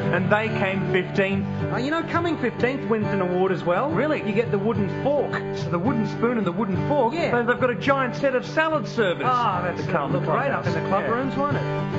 and they came 15th. You know, coming 15th wins an award as well. Really? You get the wooden fork. So the wooden spoon and the wooden fork. Yeah. They've got a giant set of salad servers. That's the Carlton look Club great up in the club Yeah. rooms, won't it?